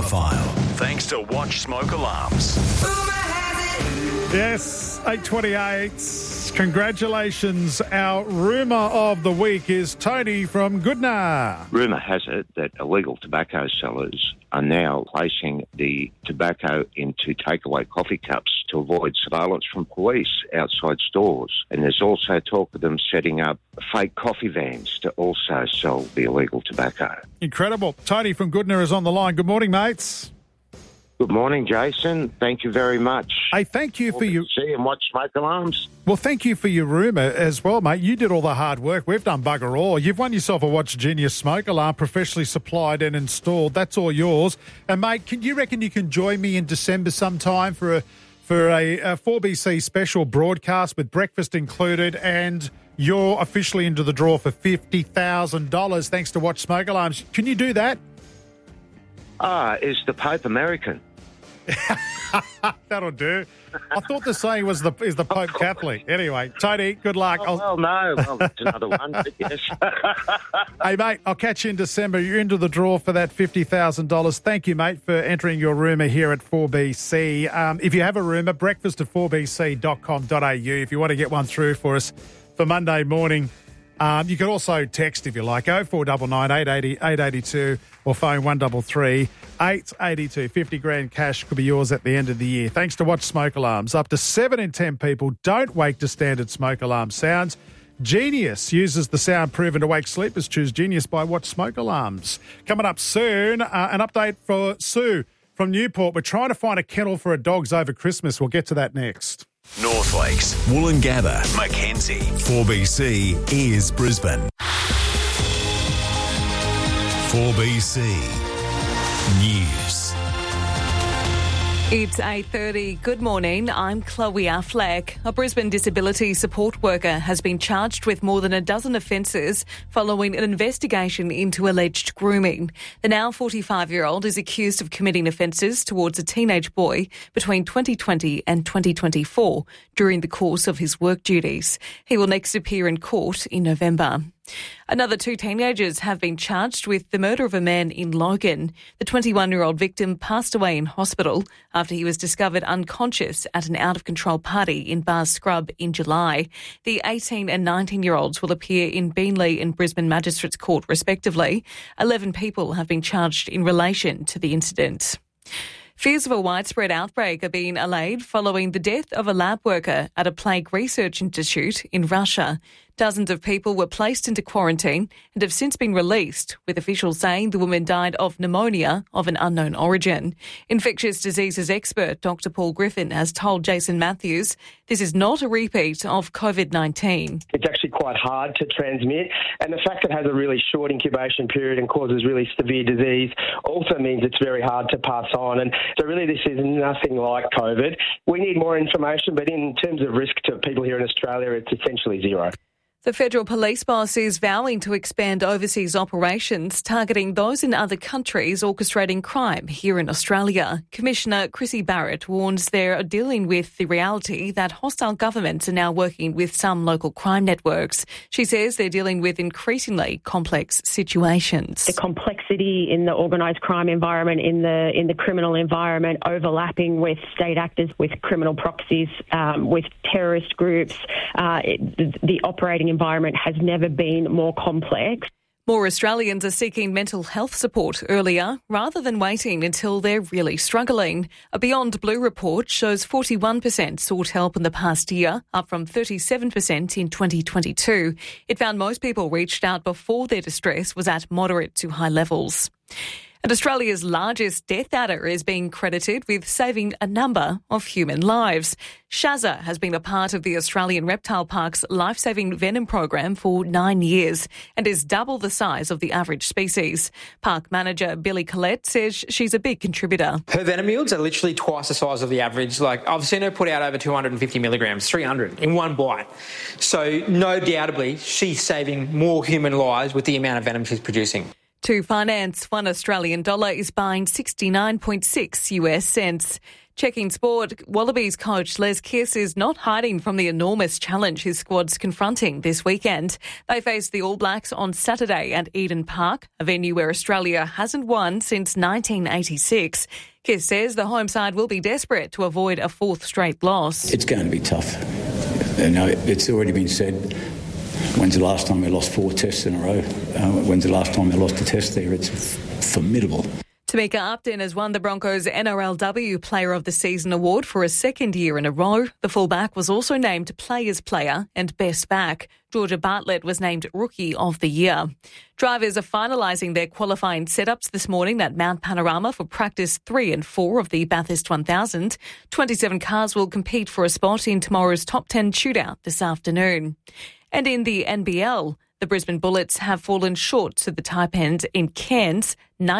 File. Thanks to Watch Smoke Alarms. Yes, 8:28. Congratulations. Our rumour of the week is Tony from Goodna. Rumour has it that illegal tobacco sellers are now placing the tobacco into takeaway coffee cups to avoid surveillance from police outside stores. And there's also talk of them setting up fake coffee vans to also sell the illegal tobacco. Incredible. Tony from Goodna is on the line. Good morning, mates. Good morning, Jason. Thank you very much. Hey, thank you for your... See and watch Smoke Alarms. Well, thank you for your rumour as well, mate. You did all the hard work. We've done bugger all. You've won yourself a Watch Genius smoke alarm, professionally supplied and installed. That's all yours. And, mate, you reckon you can join me in December sometime for a 4BC special broadcast with breakfast included, and you're officially into the draw for $50,000 thanks to Watch Smoke Alarms. Can you do that? Is the Pope American? That'll do. I thought the saying was is the Pope Catholic. Anyway, Tony, good luck. That's another one, but yes. Hey, mate, I'll catch you in December. You're into the draw for that $50,000. Thank you, mate, for entering your rumour here at 4BC. If you have a rumour, breakfast@4bc.com.au if you want to get one through for us for Monday morning. You can also text if you like, 0499 880 882 or phone 133 882. 50 grand cash could be yours at the end of the year. Thanks to Watch Smoke Alarms. Up to 7 in 10 people don't wake to standard smoke alarm sounds. Genius uses the sound proven to wake sleepers. Choose Genius by Watch Smoke Alarms. Coming up soon, an update for Sue from Newport. We're trying to find a kennel for her dogs over Christmas. We'll get to that next. North Lakes, Woolloongabba, Mackenzie. 4BC is Brisbane. 4BC News. It's 8:30. Good morning. I'm Chloe Affleck. A Brisbane disability support worker has been charged with more than a dozen offences following an investigation into alleged grooming. The now 45-year-old is accused of committing offences towards a teenage boy between 2020 and 2024 during the course of his work duties. He will next appear in court in November. Another 2 teenagers have been charged with the murder of a man in Logan. The 21-year-old victim passed away in hospital after he was discovered unconscious at an out-of-control party in Bars Scrub in July. The 18 and 19-year-olds will appear in Beenleigh and Brisbane Magistrates Court respectively. 11 people have been charged in relation to the incident. Fears of a widespread outbreak are being allayed following the death of a lab worker at a plague research institute in Russia. Dozens of people were placed into quarantine and have since been released, with officials saying the woman died of pneumonia of an unknown origin. Infectious diseases expert Dr. Paul Griffin has told Jason Matthews this is not a repeat of COVID-19. It's actually quite hard to transmit, and the fact it has a really short incubation period and causes really severe disease also means it's very hard to pass on. And so really this is nothing like COVID. We need more information, but in terms of risk to people here in Australia, it's essentially zero. The federal police boss is vowing to expand overseas operations targeting those in other countries orchestrating crime here in Australia. Commissioner Chrissy Barrett warns they're dealing with the reality that hostile governments are now working with some local crime networks. She says they're dealing with increasingly complex situations. The complexity in the organised crime environment, in the criminal environment, overlapping with state actors, with criminal proxies, with terrorist groups, the operating environment has never been more complex. More Australians are seeking mental health support earlier rather than waiting until they're really struggling. A Beyond Blue report shows 41% sought help in the past year, up from 37% in 2022. It found most people reached out before their distress was at moderate to high levels. And Australia's largest death adder is being credited with saving a number of human lives. Shazza has been a part of the Australian Reptile Park's life-saving venom program for 9 years and is double the size of the average species. Park manager Billy Collette says she's a big contributor. Her venom yields are literally twice the size of the average. I've seen her put out over 250 milligrams, 300 in one bite. So no doubtably, she's saving more human lives with the amount of venom she's producing. To finance, $1 Australian dollar is buying 69.6 US cents. Checking sport, Wallabies coach Les Kiss is not hiding from the enormous challenge his squad's confronting this weekend. They face the All Blacks on Saturday at Eden Park, a venue where Australia hasn't won since 1986. Kiss says the home side will be desperate to avoid a fourth straight loss. It's going to be tough. You know, it's already been said. When's the last time we lost 4 tests in a row? When's the last time we lost a test there? It's formidable. Tamika Upton has won the Broncos NRLW Player of the Season award for a second year in a row. The fullback was also named Players Player and Best Back. Georgia Bartlett was named Rookie of the Year. Drivers are finalising their qualifying setups this morning at Mount Panorama for practice 3 and 4 of the Bathurst 1000. 27 cars will compete for a spot in tomorrow's top 10 shootout this afternoon. And in the NBL, the Brisbane Bullets have fallen short to the Taipans in Cairns,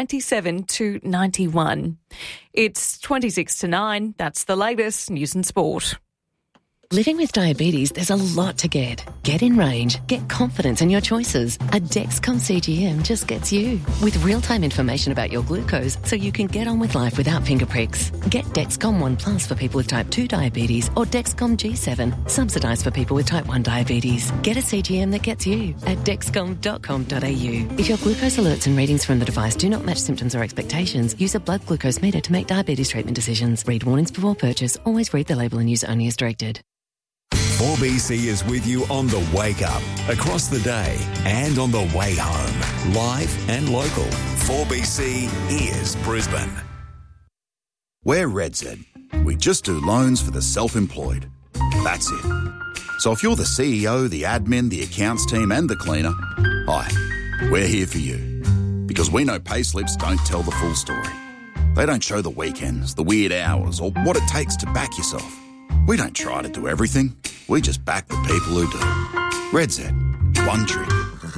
97-91. It's 26-9. That's the latest news and sport. Living with diabetes, there's a lot to get. Get in range, get confidence in your choices. A Dexcom CGM just gets you. With real-time information about your glucose so you can get on with life without finger pricks. Get Dexcom ONE Plus for people with type 2 diabetes or Dexcom G7, subsidised for people with type 1 diabetes. Get a CGM that gets you at dexcom.com.au. If your glucose alerts and readings from the device do not match symptoms or expectations, use a blood glucose meter to make diabetes treatment decisions. Read warnings before purchase. Always read the label and use only as directed. 4BC is with you on the wake up, across the day, and on the way home. Live and local. 4BC is Brisbane. We're RedZ. We just do loans for the self-employed. That's it. So if you're the CEO, the admin, the accounts team, and the cleaner, hi, we're here for you. Because we know payslips don't tell the full story. They don't show the weekends, the weird hours, or what it takes to back yourself. We don't try to do everything. We just back the people who do. RedZ. One trick.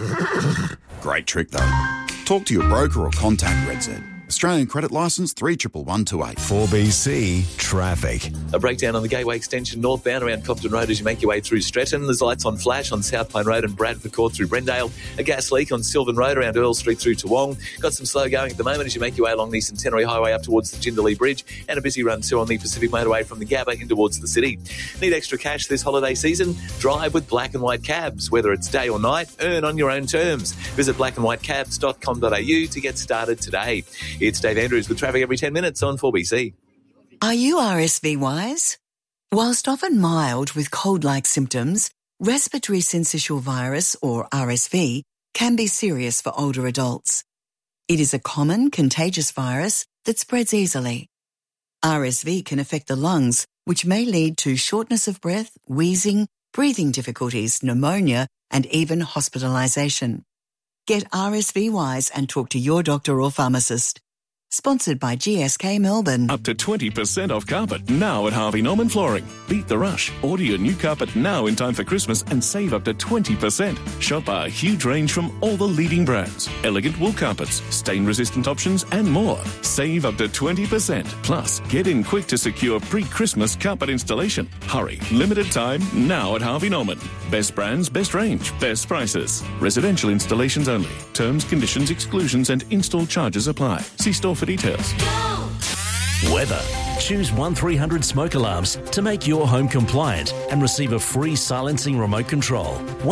Great trick, though. Talk to your broker or contact RedZ. Australian credit licence 311128. 4BC Traffic. A breakdown on the Gateway Extension northbound around Compton Road as you make your way through Stretton. There's lights on flash on South Pine Road and Bradford Court through Brendale. A gas leak on Sylvan Road around Earl Street through Toowong. Got some slow going at the moment as you make your way along the Centenary Highway up towards the Jindalee Bridge, and a busy run too on the Pacific Motorway from the Gabba in towards the city. Need extra cash this holiday season? Drive with Black and White Cabs. Whether it's day or night, earn on your own terms. Visit blackandwhitecabs.com.au to get started today. It's Dave Andrews with traffic every 10 minutes on 4BC. Are you RSV wise? Whilst often mild with cold-like symptoms, respiratory syncytial virus, or RSV, can be serious for older adults. It is a common contagious virus that spreads easily. RSV can affect the lungs, which may lead to shortness of breath, wheezing, breathing difficulties, pneumonia, and even hospitalisation. Get RSV wise and talk to your doctor or pharmacist. Sponsored by GSK Melbourne. Up to 20% off carpet now at Harvey Norman Flooring. Beat the rush. Order your new carpet now in time for Christmas and save up to 20%. Shop our huge range from all the leading brands. Elegant wool carpets, stain-resistant options and more. Save up to 20%. Plus, get in quick to secure pre-Christmas carpet installation. Hurry. Limited time now at Harvey Norman. Best brands, best range, best prices. Residential installations only. Terms, conditions, exclusions and install charges apply. See store for details. Weather. Choose 1300 Smoke Alarms to make your home compliant and receive a free silencing remote control.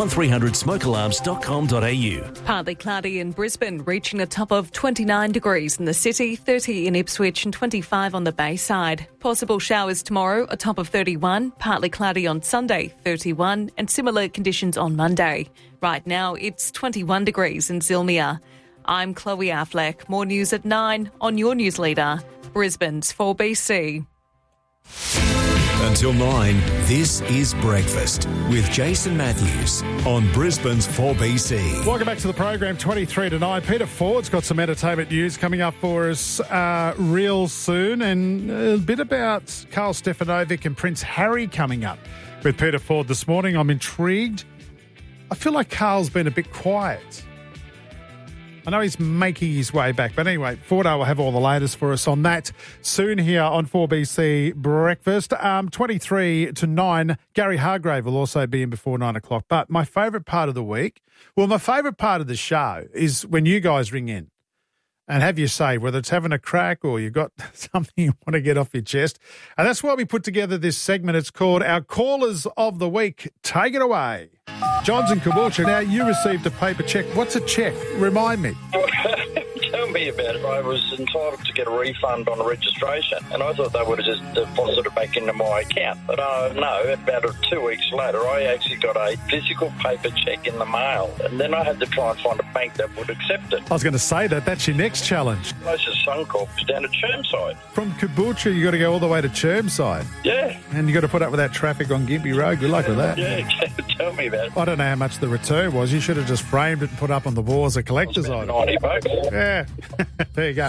1300smokealarms.com.au. Partly cloudy in Brisbane, reaching a top of 29 degrees in the city, 30 in Ipswich and 25 on the Bayside. Possible showers tomorrow, a top of 31, partly cloudy on Sunday, 31, and similar conditions on Monday. Right now, it's 21 degrees in Zilmia. I'm Chloe Affleck. More news at 9 on your news leader, Brisbane's 4BC. Until 9, this is Breakfast with Jason Matthews on Brisbane's 4BC. Welcome back to the program, 23 to 9. Peter Ford's got some entertainment news coming up for us real soon, and a bit about Carl Stefanovic and Prince Harry coming up with Peter Ford this morning. I'm intrigued. I feel like Carl's been a bit quiet. I know he's making his way back. But anyway, Fordo will have all the latest for us on that soon here on 4BC Breakfast. 23 to 9, Gary Hargrave will also be in before 9 o'clock. But my favourite part of the week, my favourite part of the show is when you guys ring in and have your say, whether it's having a crack or you've got something you want to get off your chest. And that's why we put together this segment. It's called Our Callers of the Week. Take it away. John's in Caboolture. Now, you received a paper cheque. What's a cheque? Remind me. Tell me about it. I was entitled to get a refund on registration, and I thought they would have just deposited back into my account. But no, about 2 weeks later, I actually got a physical paper cheque in the mail, and then I had to try and find a bank that would accept it. I was going to say that's your next challenge. Closest Suncorp is down at Chermside. From Caboolture, you got to go all the way to Chermside. Yeah. And you got to put up with that traffic on Gympie Road. Good luck with that. Yeah, tell me about it. I don't know how much the return was. You should have just framed it and put up on the wall as a collector's item. $90. Yeah. There you go.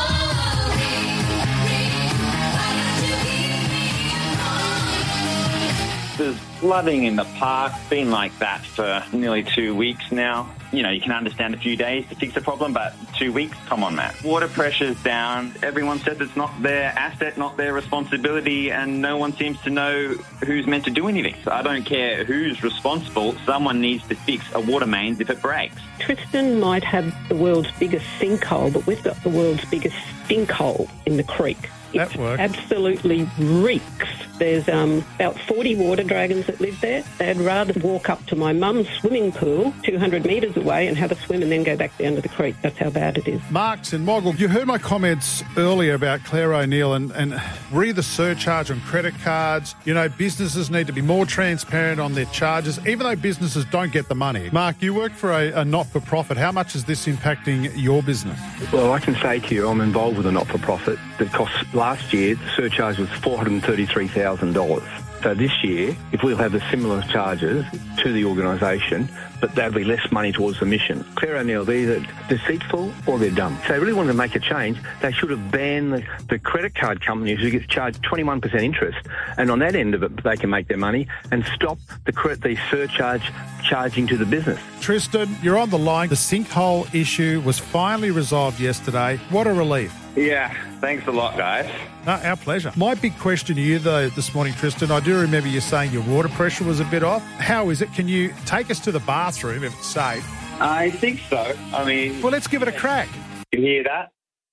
There's flooding in the park, been like that for nearly 2 weeks now. You know, you can understand a few days to fix a problem, but 2 weeks, come on, Matt. Water pressure's down. Everyone says it's not their asset, not their responsibility, and no one seems to know who's meant to do anything. So I don't care who's responsible. Someone needs to fix a water mains if it breaks. Tristan might have the world's biggest sinkhole, but we've got the world's biggest stinkhole in the creek. That works. Absolutely reeks. There's about 40 water dragons that live there. They'd rather walk up to my mum's swimming pool 200 metres away and have a swim and then go back down to the creek. That's how bad it is. Mark's in Moggle. You heard my comments earlier about Claire O'Neill and re the surcharge on credit cards. You know, businesses need to be more transparent on their charges, even though businesses don't get the money. Mark, you work for a not-for-profit. How much is this impacting your business? Well, I can say to you, I'm involved with a not-for-profit that cost last year, the surcharge was $433,000. So this year, if we'll have the similar charges to the organisation, but there'll be less money towards the mission. Claire O'Neill, they're either deceitful or they're dumb. If they really wanted to make a change, they should have banned the credit card companies who get charged 21% interest, and on that end of it, they can make their money, and stop the surcharge charging to the business. Tristan, you're on the line. The sinkhole issue was finally resolved yesterday. What a relief. Yeah, thanks a lot, guys. No, our pleasure. My big question to you, though, this morning, Tristan, I do remember you saying your water pressure was a bit off. How is it? Can you take us to the bathroom if it's safe? I think so. I mean... Well, let's give it a crack. You hear that?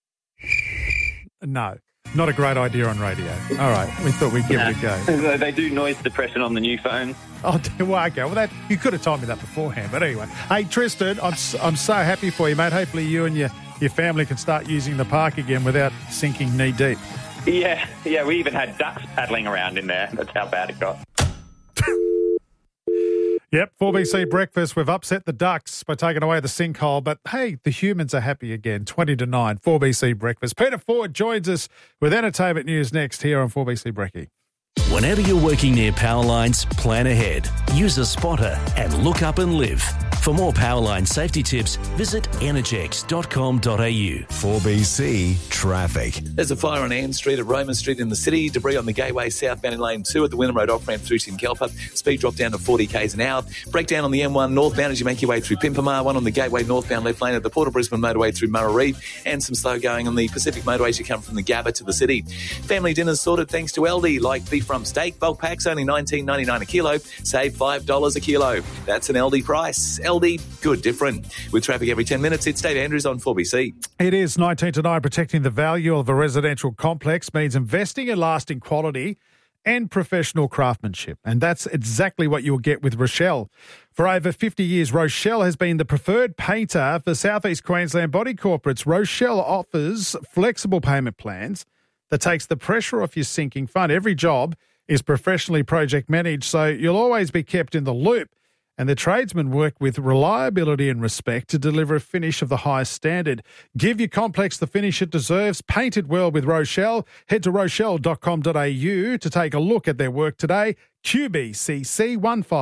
No. Not a great idea on radio. All right, we thought we'd give it a go. They do noise suppression on the new phones. Oh, well, okay. Well, you could have told me that beforehand. But anyway, hey, Tristan, I'm so happy for you, mate. Hopefully you and your family can start using the park again without sinking knee deep. Yeah, we even had ducks paddling around in there. That's how bad it got. Yep, 4BC Breakfast. We've upset the ducks by taking away the sinkhole, but hey, the humans are happy again. 20 to 9, 4BC Breakfast. Peter Ford joins us with entertainment news next here on 4BC Brekkie. Whenever you're working near power lines, plan ahead. Use a spotter and look up and live. For more Powerline safety tips, visit energex.com.au. 4BC Traffic. There's a fire on Ann Street at Roman Street in the city. Debris on the Gateway southbound in lane 2 at the Wynnum Road off-ramp through Tinkelpa. Speed drop down to 40 k's an hour. Breakdown on the M1 northbound as you make your way through Pimpamar. One on the Gateway northbound left lane at the Port of Brisbane motorway through Murray. And some slow going on the Pacific motorway as you come from the Gabba to the city. Family dinners sorted thanks to Aldi, like beef rump steak. Bulk packs only $19.99 a kilo. Save $5 a kilo. That's an Aldi price. Aldi, good different. With traffic every 10 minutes, it's Dave Andrews on 4BC. It is 19 to 9. Protecting the value of a residential complex means investing in lasting quality and professional craftsmanship. And that's exactly what you'll get with Rochelle. For over 50 years, Rochelle has been the preferred painter for South East Queensland body corporates. Rochelle offers flexible payment plans that takes the pressure off your sinking fund. Every job is professionally project managed, so you'll always be kept in the loop. And the tradesmen work with reliability and respect to deliver a finish of the highest standard. Give your complex the finish it deserves. Paint it well with Rochelle. Head to rochelle.com.au to take a look at their work today. QBCC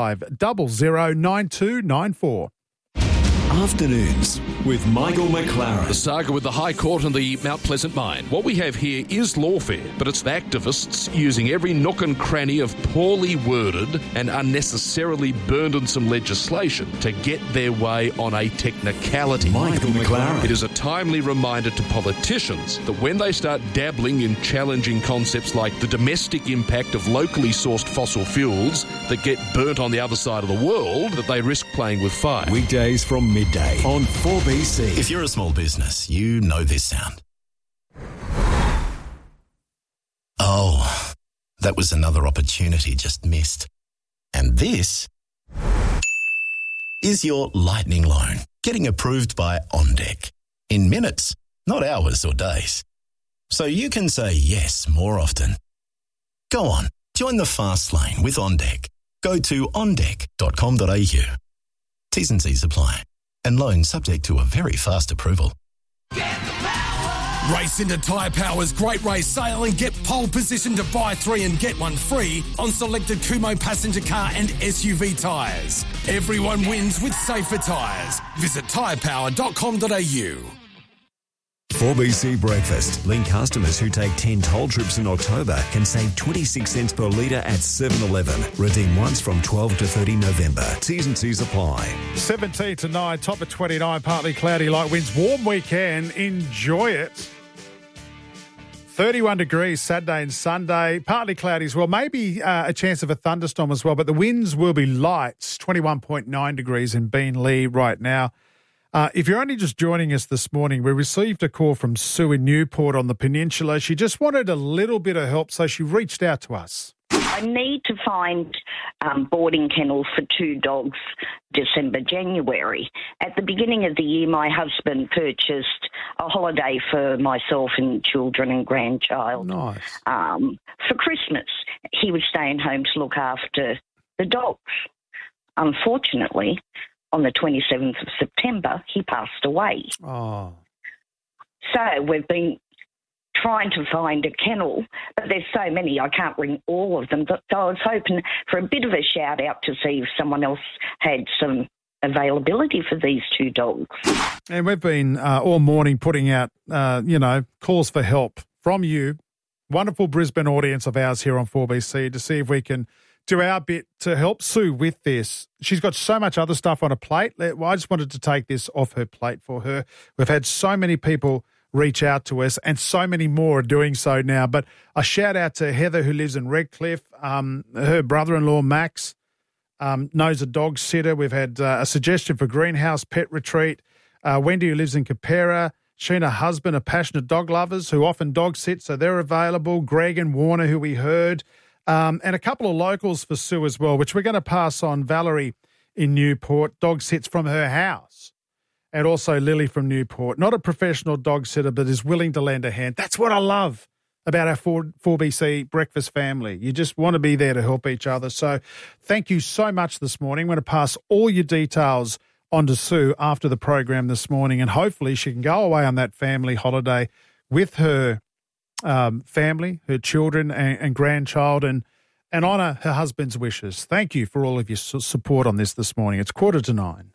15009294. Afternoons with Michael McLaren. The saga with the High Court and the Mount Pleasant mine. What we have here is lawfare, but it's the activists using every nook and cranny of poorly worded and unnecessarily burdensome legislation to get their way on a technicality. Michael McLaren. It is a timely reminder to politicians that when they start dabbling in challenging concepts like the domestic impact of locally sourced fossil fuels that get burnt on the other side of the world, that they risk playing with fire. Weekdays from midday on 4BC. If you're a small business, you know this sound. Oh, that was another opportunity just missed. And this is your lightning loan getting approved by OnDeck in minutes, not hours or days. So you can say yes more often. Go on, join the fast lane with OnDeck. Go to ondeck.com.au. T's and C's apply. And loan subject to a very fast approval. Race into Tyre Power's Great Race Sale and get pole position to buy 3 and get 1 free on selected Kumho passenger car and SUV tyres. Everyone wins with safer tyres. Visit tyrepower.com.au. 4BC Breakfast. Link customers who take 10 toll trips in October can save 26 cents per litre at 7-Eleven. Redeem once from 12 to 30 November. T's and C's apply. 17 to 9, top of 29, partly cloudy, light winds. Warm weekend. Enjoy it. 31 degrees Saturday and Sunday. Partly cloudy as well. Maybe a chance of a thunderstorm as well, but the winds will be light. 21.9 degrees in Beenleigh right now. If you're only just joining us this morning, we received a call from Sue in Newport on the peninsula. She just wanted a little bit of help, so she reached out to us. I need to find boarding kennels for 2 dogs December, January. At the beginning of the year, my husband purchased a holiday for myself and children and grandchild. Nice. For Christmas. He was staying home to look after the dogs. Unfortunately, on the 27th of September, he passed away. Oh. So we've been trying to find a kennel, but there's so many, I can't ring all of them. But so I was hoping for a bit of a shout out to see if someone else had some availability for these 2 dogs. And we've been all morning putting out, calls for help from you, wonderful Brisbane audience of ours here on 4BC, to see if we can do our bit to help Sue with this. She's got so much other stuff on her plate. I just wanted to take this off her plate for her. We've had so many people reach out to us, and so many more are doing so now. But a shout out to Heather, who lives in Redcliffe. Her brother-in-law, Max, knows a dog sitter. We've had a suggestion for Greenhouse Pet Retreat. Wendy, who lives in Capera. She and her husband are passionate dog lovers who often dog sit, so they're available. Greg and Warner, who we heard. And a couple of locals for Sue as well, which we're going to pass on. Valerie in Newport, dog sits from her house. And also Lily from Newport, not a professional dog sitter, but is willing to lend a hand. That's what I love about our 4BC breakfast family. You just want to be there to help each other. So thank you so much this morning. I'm going to pass all your details on to Sue after the program this morning, and hopefully she can go away on that family holiday with her family, her children and grandchild, and honour her husband's wishes. Thank you for all of your support on this morning. It's 8:45.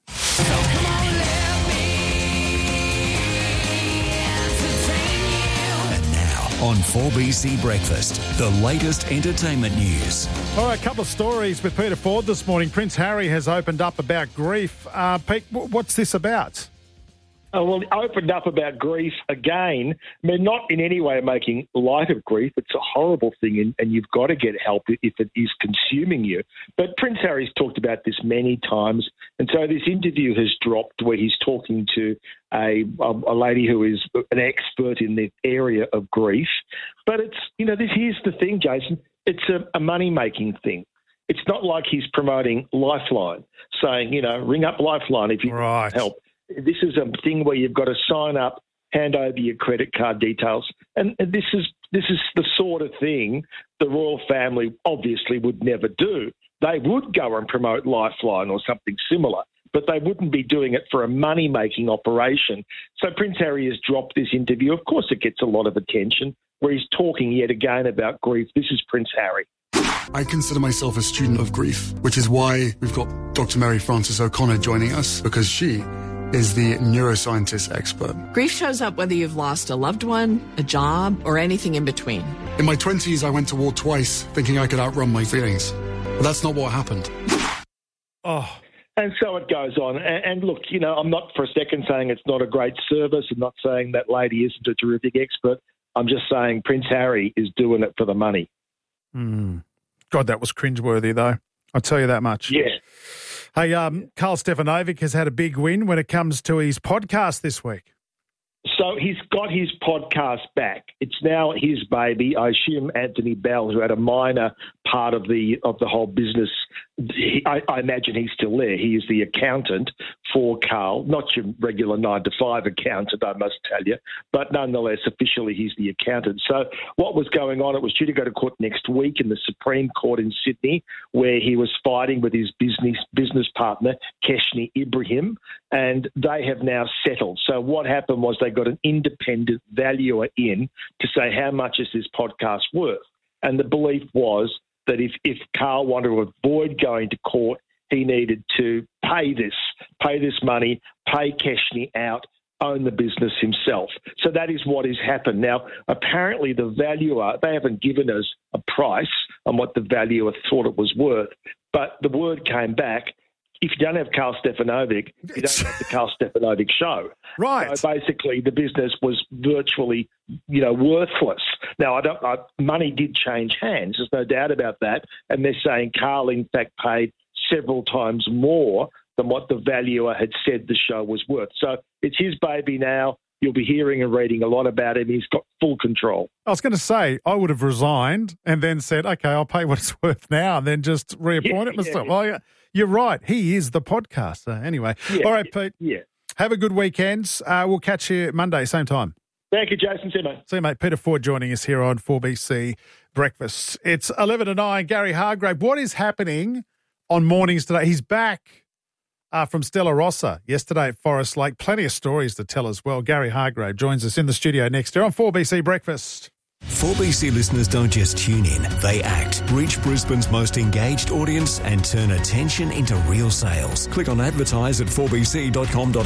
On 4BC Breakfast, the latest entertainment news. All right, a couple of stories with Peter Ford this morning. Prince Harry has opened up about grief. Pete, what's this about? Well, opened up about grief again. I mean, not in any way making light of grief. It's a horrible thing, and you've got to get help if it is consuming you. But Prince Harry's talked about this many times, and so this interview has dropped where he's talking to a lady who is an expert in the area of grief. But it's, here's the thing, Jason. It's a money-making thing. It's not like he's promoting Lifeline, saying, ring up Lifeline if you need help. This is a thing where you've got to sign up, hand over your credit card details, and this is the sort of thing the royal family obviously would never do. They would go and promote Lifeline or something similar, but they wouldn't be doing it for a money-making operation. So Prince Harry has dropped this interview. Of course, it gets a lot of attention, where he's talking yet again about grief. This is Prince Harry. I consider myself a student of grief, which is why we've got Dr. Mary Frances O'Connor joining us, because she is the neuroscientist expert. Grief shows up whether you've lost a loved one, a job, or anything in between. In my 20s, I went to war twice, thinking I could outrun my feelings. But that's not what happened. Oh. And so it goes on. And look, I'm not for a second saying it's not a great service. I'm not saying that lady isn't a terrific expert. I'm just saying Prince Harry is doing it for the money. God, that was cringeworthy, though. I'll tell you that much. Yeah. Hey, Karl Stefanovic has had a big win when it comes to his podcast this week. So he's got his podcast back. It's now his baby. I assume Anthony Bell, who had a minor part of the whole business, I imagine he's still there. He is the accountant for Karl, not your regular 9-to-5 accountant, I must tell you, but nonetheless, officially he's the accountant. So what was going on? It was due to go to court next week in the Supreme Court in Sydney, where he was fighting with his business partner, Keshni Ibrahim, and they have now settled. So what happened was they got an independent valuer in to say how much is this podcast worth, and the belief was that if Karl wanted to avoid going to court, he needed to pay this money, pay Keshni out, own the business himself. So that is what has happened. Now, apparently the valuer, they haven't given us a price on what the valuer thought it was worth, but the word came back, if you don't have Karl Stefanovic, you don't have the Karl Stefanovic show. Right. So basically, the business was virtually, worthless. Now, money did change hands. There's no doubt about that. And they're saying Karl, in fact, paid several times more than what the valuer had said the show was worth. So it's his baby now. You'll be hearing and reading a lot about him. He's got full control. I was going to say, I would have resigned and then said, okay, I'll pay what it's worth now, and then just reappoint it myself. Yeah. Well, you're right. He is the podcaster. Anyway. All right, Pete. Yeah. Have a good weekend. We'll catch you Monday, same time. Thank you, Jason. See you, mate. See you, mate. Peter Ford joining us here on 4BC Breakfast. It's 11 to 9. Gary Hargrave, what is happening on mornings today? He's back from Stella Rossa yesterday at Forest Lake. Plenty of stories to tell as well. Gary Hargrave joins us in the studio next year on 4BC Breakfast. 4BC listeners don't just tune in, they act. Reach Brisbane's most engaged audience and turn attention into real sales. Click on advertise at 4bc.com.au.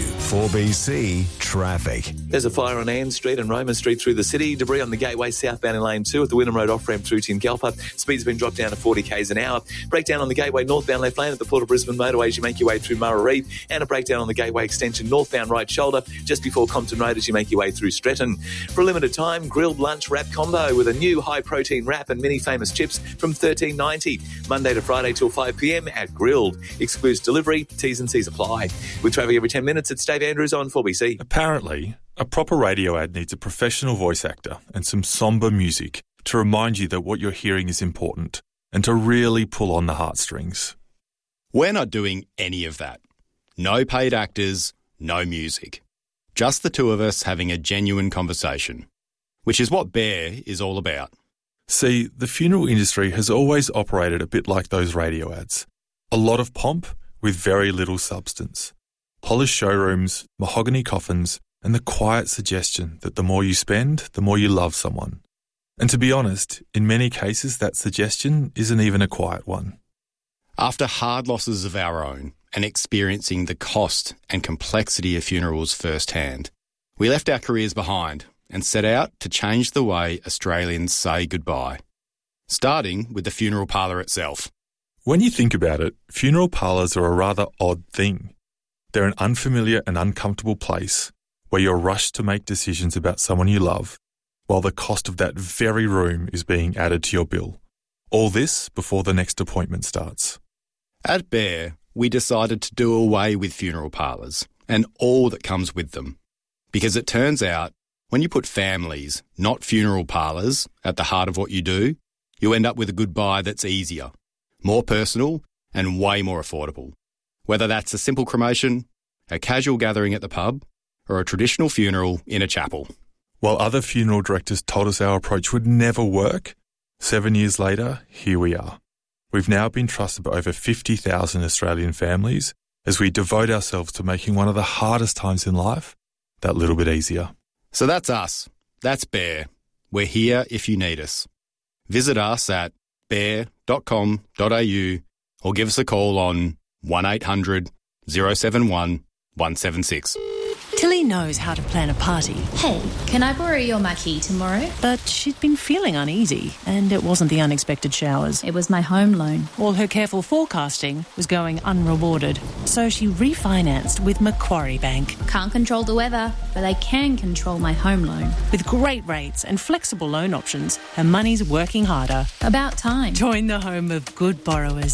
4BC Traffic. There's a fire on Ann Street and Roma Street through the city. Debris on the Gateway southbound in lane 2 at the Wynnum Road off-ramp through Tingalpa. Speed's been dropped down to 40 k's an hour. Breakdown on the Gateway northbound left lane at the Port of Brisbane motorway as you make your way through Murray. And a breakdown on the Gateway extension northbound right shoulder just before Compton Road as you make your way through Stretton. For a limited time, grilled lunch wrap combo with a new high-protein wrap and many famous chips from $13.90. Monday to Friday till 5 p.m. at Grilled. Excludes delivery. T's and C's apply. With traffic every 10 minutes, it's Dave Andrews on 4BC. Apparently, a proper radio ad needs a professional voice actor and some somber music to remind you that what you're hearing is important and to really pull on the heartstrings. We're not doing any of that. No paid actors, no music. Just the two of us having a genuine conversation. Which is what Bear is all about. See, the funeral industry has always operated a bit like those radio ads. A lot of pomp with very little substance. Polished showrooms, mahogany coffins, and the quiet suggestion that the more you spend, the more you love someone. And to be honest, in many cases that suggestion isn't even a quiet one. After hard losses of our own and experiencing the cost and complexity of funerals firsthand, we left our careers behind and set out to change the way Australians say goodbye, starting with the funeral parlour itself. When you think about it, funeral parlours are a rather odd thing. They're an unfamiliar and uncomfortable place where you're rushed to make decisions about someone you love, while the cost of that very room is being added to your bill. All this before the next appointment starts. At Bear, we decided to do away with funeral parlours and all that comes with them, because it turns out when you put families, not funeral parlours, at the heart of what you do, you end up with a goodbye that's easier, more personal, and way more affordable. Whether that's a simple cremation, a casual gathering at the pub, or a traditional funeral in a chapel. While other funeral directors told us our approach would never work, 7 years later, here we are. We've now been trusted by over 50,000 Australian families as we devote ourselves to making one of the hardest times in life that little bit easier. So that's us. That's Bear. We're here if you need us. Visit us at bear.com.au or give us a call on 1800 071 176. Tilly knows how to plan a party. Hey, can I borrow your marquee tomorrow? But she'd been feeling uneasy, and it wasn't the unexpected showers. It was my home loan. All her careful forecasting was going unrewarded. So she refinanced with Macquarie Bank. Can't control the weather, but I can control my home loan. With great rates and flexible loan options, her money's working harder. About time. Join the home of good borrowers. So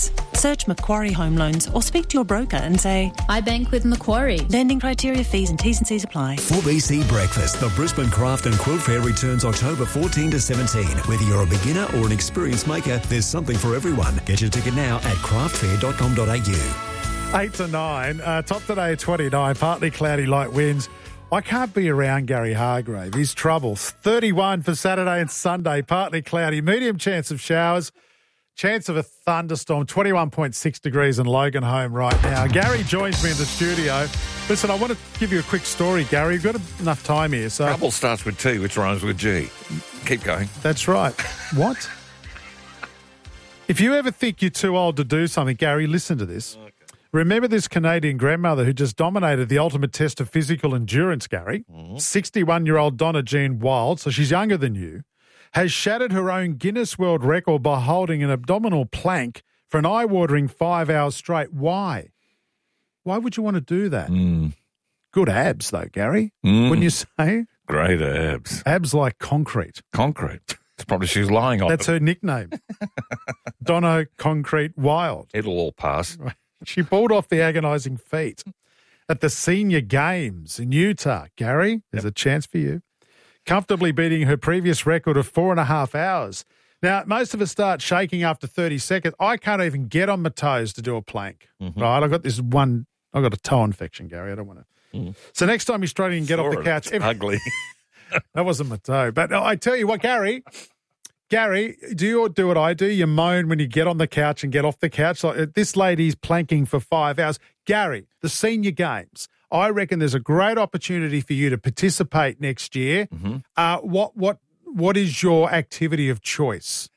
Search Macquarie Home Loans or speak to your broker and say, I bank with Macquarie. lending criteria, fees and T's and C's apply. 4BC Breakfast, the Brisbane Craft and Quilt Fair returns October 14 to 17. Whether you're a beginner or an experienced maker, there's something for everyone. Get your ticket now at craftfair.com.au. 8 to 9. Top today at 29. Partly cloudy, light winds. I can't be around Gary Hargrave. His troubles. 31 for Saturday and Sunday. Partly cloudy. Medium chance of showers. Chance of a thunderstorm. 21.6 degrees in Logan home right now. Gary joins me in the studio. Listen, I want to give you a quick story, Gary. You've got enough time here. So Trouble starts with T, which rhymes with G. Keep going. That's right. What? If you ever think you're too old to do something, Gary, listen to this. Okay. Remember this Canadian grandmother who just dominated the ultimate test of physical endurance, Gary? 61-year-old Donna Jean Wild, so she's younger than you, has shattered her own Guinness World Record by holding an abdominal plank for an eye-watering 5 hours straight. Why? Why would you want to do that? Good abs, though, Gary, wouldn't you say? Great abs. Abs like concrete. Concrete. It's probably she's lying on That's her nickname. Donna Concrete Wild. It'll all pass. She pulled off the agonising feat at the Senior Games in Utah. Gary, there's a chance for you. Comfortably beating her previous record of 4.5 hours. Now, most of us start shaking after 30 seconds. I can't even get on my toes to do a plank. Right? I've got a toe infection, Gary. I don't want to. So next time you're struggling and get off the couch. Ugly. That wasn't my toe. But I tell you what, Gary, do you do what I do? You moan when you get on the couch and get off the couch. Like, this lady's planking for 5 hours. Gary, the Senior Games. I reckon there's a great opportunity for you to participate next year. What is your activity of choice?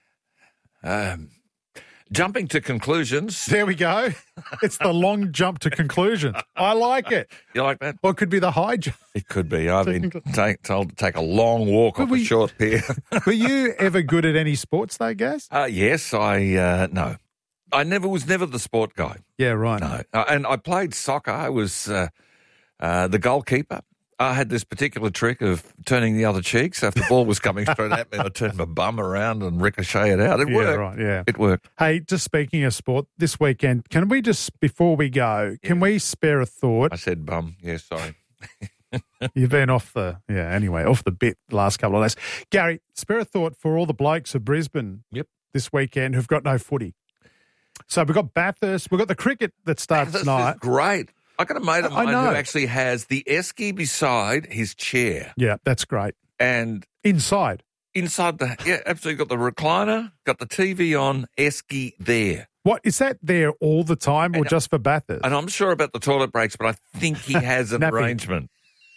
Jumping to conclusions. There we go. It's the long jump to conclusions. I like it. You like that? Or it could be the high jump. It could be. I've been told to take a long walk off a short pier. Were you ever good at any sports though, Gaz? Yes, no. I was never the sport guy. Yeah, right. No. And I played soccer. I was the goalkeeper. I had this particular trick of turning the other cheek. So if the ball was coming straight at me, I'd turn my bum around and ricochet it out. It worked. Right, yeah. It worked. Hey, just speaking of sport, this weekend, can we just, before we go, can we spare a thought? I said bum. Yeah, sorry. You've been off the bit the last couple of days. Gary, spare a thought for all the blokes of Brisbane this weekend who've got no footy. So we've got Bathurst, we've got the cricket that starts Bathurst tonight. Is great. I got a mate of mine who actually has the esky beside his chair. Yeah, that's great. And inside absolutely got the recliner, got the TV on, esky there. What, is that there all the time or just for Bathurst? And I'm sure about the toilet breaks, but I think he has an arrangement.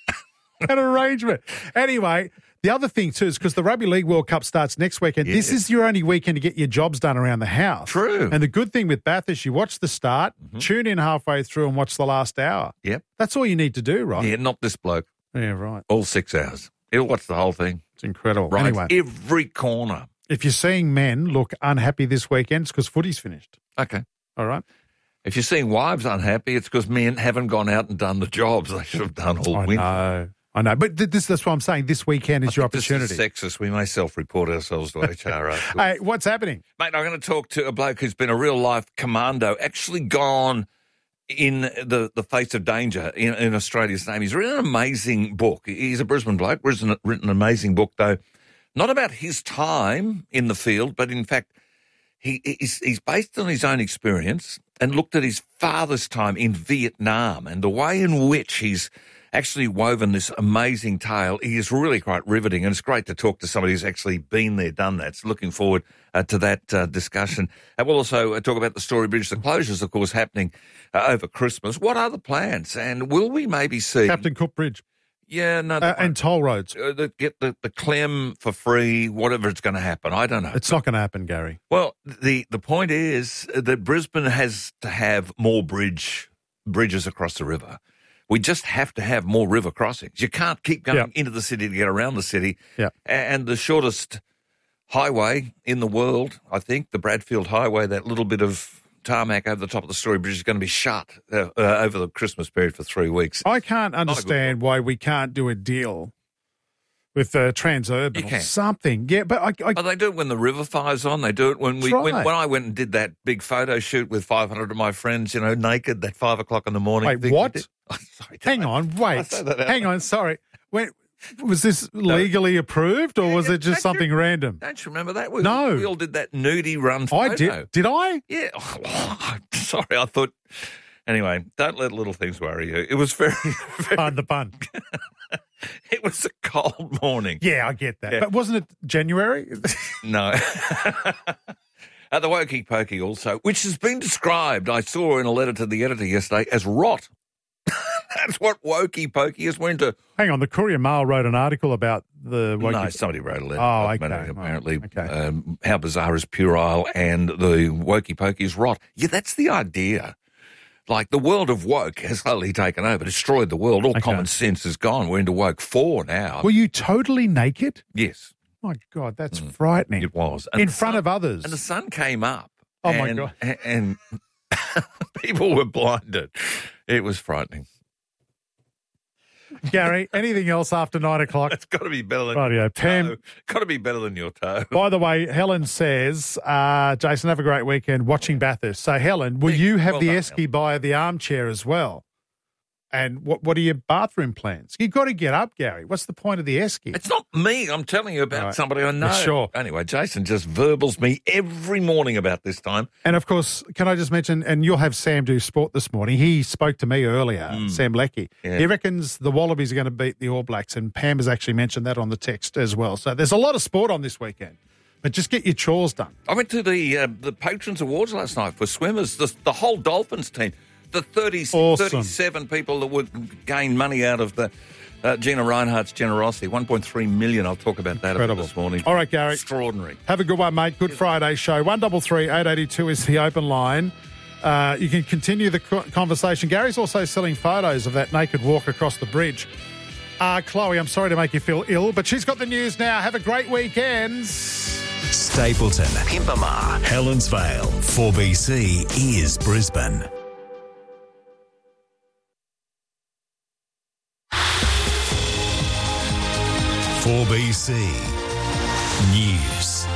An arrangement. Anyway, the other thing too is because the Rugby League World Cup starts next weekend. Yes. This is your only weekend to get your jobs done around the house. True. And the good thing with Bathurst, you watch the start, tune in halfway through and watch the last hour. Yep. That's all you need to do, right? Yeah, not this bloke. Yeah, right. All 6 hours. He'll watch the whole thing. It's incredible. Right. Anyway, every corner. If you're seeing men look unhappy this weekend, it's because footy's finished. Okay. All right. If you're seeing wives unhappy, it's because men haven't gone out and done the jobs they should have done all winter. I know, but that's what I'm saying. This weekend is your opportunity. This is sexist. We may self-report ourselves to HR. Hey, what's happening? Mate, I'm going to talk to a bloke who's been a real-life commando, actually gone in the face of danger in Australia's name. He's written an amazing book. He's a Brisbane bloke, written an amazing book, though, not about his time in the field, but in fact, he's based on his own experience and looked at his father's time in Vietnam and the way in which he's actually woven this amazing tale. He is really quite riveting, and it's great to talk to somebody who's actually been there, done that. So looking forward to that discussion. And we'll also talk about the Story Bridge, the closures, of course, happening over Christmas. What are the plans? And will we maybe see... Captain Cook Bridge. Yeah, no. And toll roads. Get the Clem for free, whatever it's going to happen. I don't know. It's not going to happen, Gary. Well, the point is that Brisbane has to have more bridges across the river. We just have to have more river crossings. You can't keep going into the city to get around the city. Yeah. And the shortest highway in the world, I think, the Bradfield Highway, that little bit of tarmac over the top of the Story Bridge is going to be shut over the Christmas period for 3 weeks. I can't understand why we can't do a deal with Transurban or something. Yeah, but they do it when the river fire's on. They do it when when I went and did that big photo shoot with 500 of my friends, naked at 5 o'clock in the morning. Wait, what? Sorry, hang on, sorry. Was this legally approved or was it just something random? Don't you remember that? No. We all did that nudie run photo. I did. Did I? Yeah. Sorry, I thought... Anyway, don't let little things worry you. It was very... Pardon the pun. It was a cold morning. Yeah, I get that. Yeah. But wasn't it January? No. The Wokey Pokey also, which has been described, I saw in a letter to the editor yesterday, as rot. That's what Wokey Pokey is. Hang on, the Courier Mail wrote an article about the Wokey. No, somebody wrote a letter. Oh, okay. Apparently, how bizarre is puerile and the Wokey Pokey is rot. Yeah, that's the idea. Like, the world of woke has slowly taken over, destroyed the world. All common sense is gone. We're into woke 4 now. Were you totally naked? Yes. My God, that's frightening. It was. In front of others. And the sun came up. Oh, my God. And people were blinded. It was frightening. Gary, anything else after 9 o'clock? It's got to be better than your toe. Pam. Got to be better than your toe. By the way, Helen says, Jason, have a great weekend watching Bathurst. So, Helen, will you have the esky by the armchair as well? And what are your bathroom plans? You've got to get up, Gary. What's the point of the esky? It's not me. I'm telling you about somebody I know. Sure. Anyway, Jason just verbals me every morning about this time. And, of course, can I just mention, and you'll have Sam do sport this morning. He spoke to me earlier, Sam Leckie. Yeah. He reckons the Wallabies are going to beat the All Blacks, and Pam has actually mentioned that on the text as well. So there's a lot of sport on this weekend. But just get your chores done. I went to the Patrons Awards last night for swimmers, the whole Dolphins team. The 37 people that would gain money out of the Gina Reinhardt's generosity, 1.3 million. I'll talk about that this morning. All right, Gary. Extraordinary. Have a good one, mate. Good Friday show. 133 882 is the open line. You can continue the conversation. Gary's also selling photos of that naked walk across the bridge. Chloe, I'm sorry to make you feel ill, but she's got the news now. Have a great weekend. Stapleton, Pimpama, Helensvale, 4BC is Brisbane. For BC News.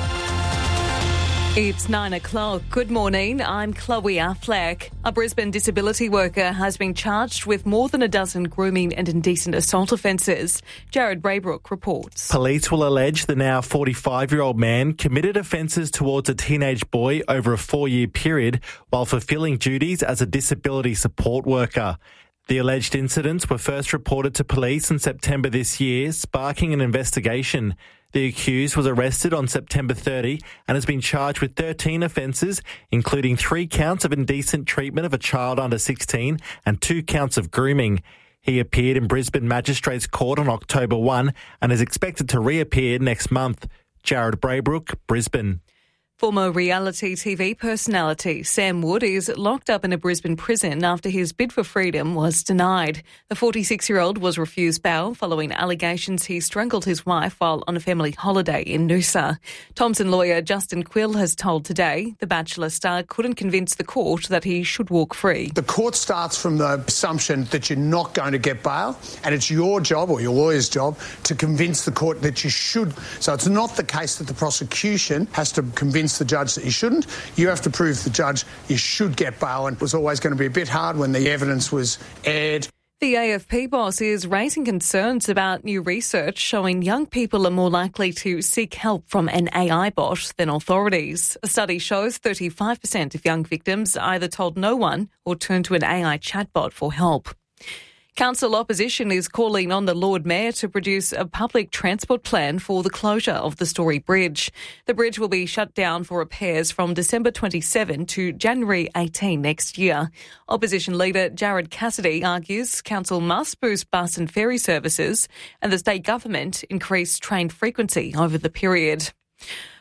It's 9 o'clock. Good morning. I'm Chloe Affleck. A Brisbane disability worker has been charged with more than a dozen grooming and indecent assault offences. Jared Braybrook reports. Police will allege the now 45-year-old man committed offences towards a teenage boy over a 4-year period while fulfilling duties as a disability support worker. The alleged incidents were first reported to police in September this year, sparking an investigation. The accused was arrested on September 30 and has been charged with 13 offences, including 3 counts of indecent treatment of a child under 16 and 2 counts of grooming. He appeared in Brisbane Magistrates Court on October 1 and is expected to reappear next month. Jared Braybrook, Brisbane. Former reality TV personality Sam Wood is locked up in a Brisbane prison after his bid for freedom was denied. The 46-year-old was refused bail following allegations he strangled his wife while on a family holiday in Noosa. Thomson lawyer Justin Quill has told Today the Bachelor star couldn't convince the court that he should walk free. The court starts from the assumption that you're not going to get bail, and it's your job or your lawyer's job to convince the court that you should. So it's not the case that the prosecution has to convince the judge that you shouldn't. You have to prove the judge you should get bail, and it was always going to be a bit hard when the evidence was aired. The AFP boss is raising concerns about new research showing young people are more likely to seek help from an AI bot than authorities. A study shows 35% of young victims either told no one or turned to an AI chatbot for help. Council opposition is calling on the Lord Mayor to produce a public transport plan for the closure of the Story Bridge. The bridge will be shut down for repairs from December 27 to January 18 next year. Opposition leader Jared Cassidy argues Council must boost bus and ferry services and the state government increase train frequency over the period.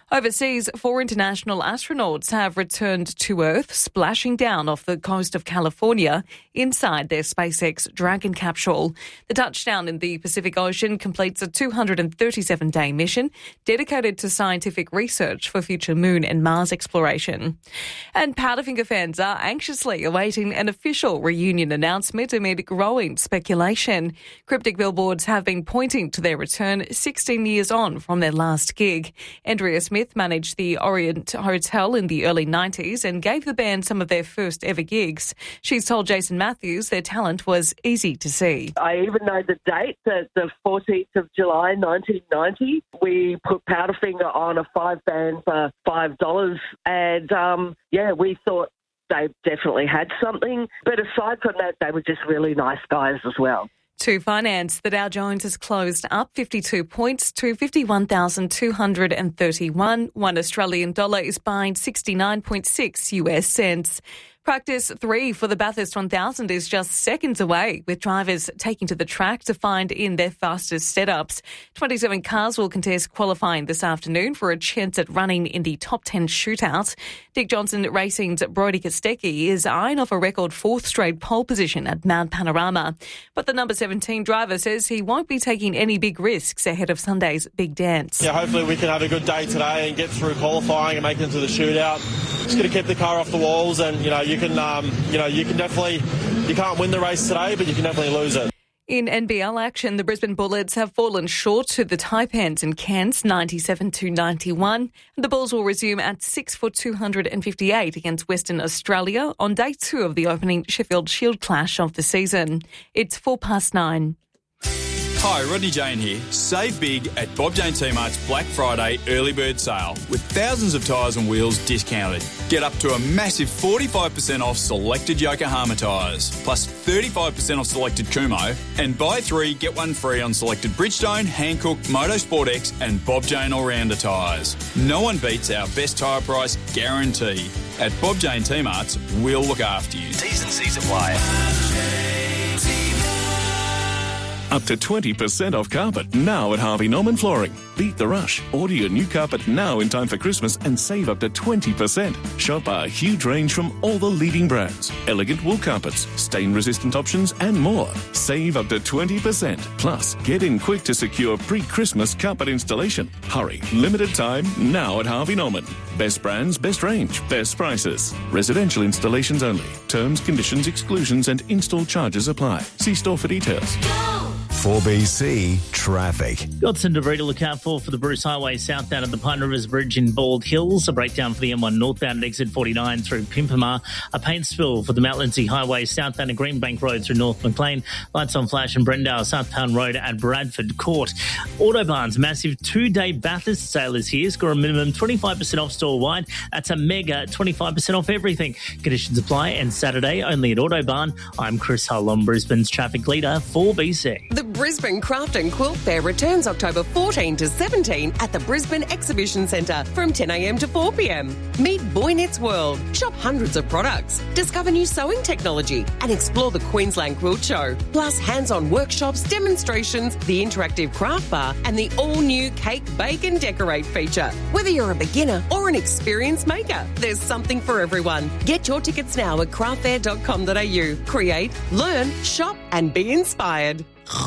Overseas, 4 international astronauts have returned to Earth, splashing down off the coast of California inside their SpaceX Dragon capsule. The touchdown in the Pacific Ocean completes a 237-day mission dedicated to scientific research for future Moon and Mars exploration. And Powderfinger fans are anxiously awaiting an official reunion announcement amid growing speculation. Cryptic billboards have been pointing to their return 16 years on from their last gig. Andrea Smith managed the Orient Hotel in the early 90s and gave the band some of their first ever gigs. She's told Jason Matthews their talent was easy to see. I even know the date, the 14th of July 1990. We put Powderfinger on a 5-band for $5 and, we thought they definitely had something. But aside from that, they were just really nice guys as well. To finance, the Dow Jones has closed up 52 points to 51,231. $1 Australian is buying 69.6 US cents. Practice 3 for the Bathurst 1000 is just seconds away, with drivers taking to the track to find in their fastest setups. 27 cars will contest qualifying this afternoon for a chance at running in the top 10 shootout. Dick Johnson Racing's Brodie Kostecki is eyeing off a record 4th straight pole position at Mount Panorama. But the number 17 driver says he won't be taking any big risks ahead of Sunday's big dance. Yeah, hopefully we can have a good day today and get through qualifying and make it into the shootout. Just going to keep the car off the walls and, you can definitely, you can't win the race today, but you can definitely lose it. In NBL action, the Brisbane Bullets have fallen short to the Taipans and Cairns 97-91. The Bulls will resume at 6-258 against Western Australia on day 2 of the opening Sheffield Shield clash of the season. It's 9:04. Hi, Rodney Jane here. Save big at Bob Jane T-Mart's Black Friday early bird sale with thousands of tyres and wheels discounted. Get up to a massive 45% off selected Yokohama tyres, plus 35% off selected Kumho, and buy 3, get 1 free on selected Bridgestone, Hankook, Motorsport X and Bob Jane All-Rounder tyres. No one beats our best tyre price guarantee. At Bob Jane T-Mart's, we'll look after you. T's and C's apply. Up to 20% off carpet now at Harvey Norman Flooring. Beat the rush. Order your new carpet now in time for Christmas and save up to 20%. Shop our huge range from all the leading brands. Elegant wool carpets, stain-resistant options and more. Save up to 20%. Plus, get in quick to secure pre-Christmas carpet installation. Hurry. Limited time now at Harvey Norman. Best brands, best range, best prices. Residential installations only. Terms, conditions, exclusions and install charges apply. See store for details. 4BC Traffic. Got some debris to look out for the Bruce Highway southbound at the Pine Rivers Bridge in Bald Hills. A breakdown for the M1 northbound at exit 49 through Pimpamar. A paint spill for the Mount Lindesay Highway southbound at Greenbank Road through North Maclean. Lights on flash in Brendale, southbound road at Bradford Court. Autobarn's massive 2-day Bathurst sale is here. Score a minimum 25% off store-wide. That's a mega 25% off everything. Conditions apply, and Saturday only at Autobarn. I'm Chris Hull on Brisbane's traffic leader, 4BC. The Brisbane Craft and Quilt Fair returns October 14 to 17 at the Brisbane Exhibition Centre from 10 a.m. to 4 p.m. Meet Boy Knits World, shop hundreds of products, discover new sewing technology and explore the Queensland Quilt Show. Plus hands-on workshops, demonstrations, the interactive craft bar and the all-new Cake, Bake and Decorate feature. Whether you're a beginner or an experienced maker, there's something for everyone. Get your tickets now at craftfair.com.au. Create, learn, shop and be inspired.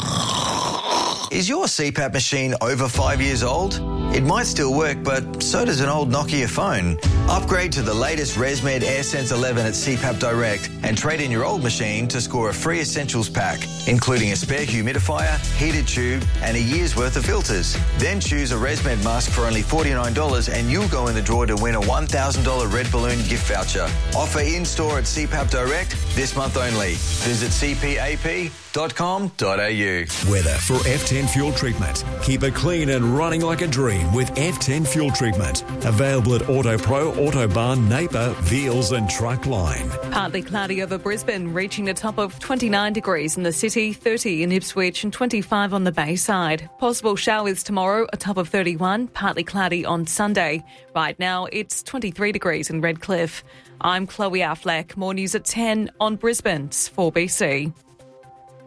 Is your CPAP machine over 5 years old? It might still work, but so does an old Nokia phone. Upgrade to the latest ResMed AirSense 11 at CPAP Direct and trade in your old machine to score a free essentials pack, including a spare humidifier, heated tube and a year's worth of filters. Then choose a ResMed mask for only $49 and you'll go in the draw to win a $1,000 Red Balloon gift voucher. Offer in-store at CPAP Direct this month only. Visit cpap.com.au. Weather for F10 Fuel Treatment. Keep it clean and running like a dream with F10 Fuel Treatment. Available at AutoPro, Autobarn, Napier, Veals and Truckline. Partly cloudy over Brisbane, reaching a top of 29 degrees in the city, 30 in Ipswich and 25 on the Bayside. Possible showers tomorrow, a top of 31, partly cloudy on Sunday. Right now, it's 23 degrees in Redcliffe. I'm Chloe Affleck. More news at 10 on Brisbane's 4BC.